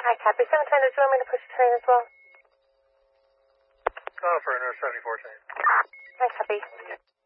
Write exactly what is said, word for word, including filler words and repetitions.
Hi, copy. seven ten, did you want me to push the train as well? Uh, for Inter seventy-four train. Hi, copy.